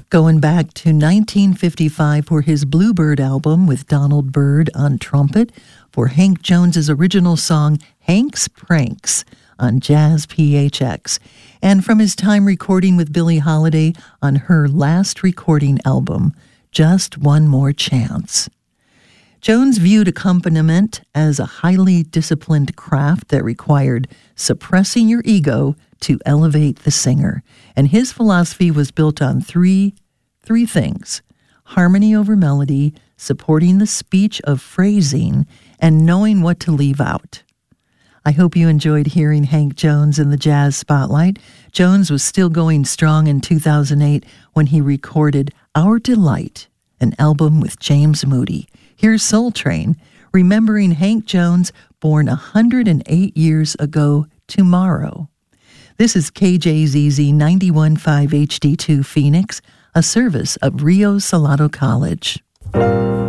Going back to 1955 for his Bluebird album with Donald Byrd on trumpet, for Hank Jones's original song Hank's Pranks on Jazz PHX, and from his time recording with Billie Holiday on her last recording album, Just One More Chance. Jones viewed accompaniment as a highly disciplined craft that required suppressing your ego to elevate the singer, and his philosophy was built on three things: harmony over melody, supporting the speech of phrasing, and knowing what to leave out. I hope you enjoyed hearing Hank Jones in the Jazz Spotlight. Jones was still going strong in 2008 when he recorded Our Delight, an album with James Moody. Here's Soul Train, remembering Hank Jones, born 108 years ago tomorrow. This is KJZZ 91.5 HD2 Phoenix, a service of Rio Salado College.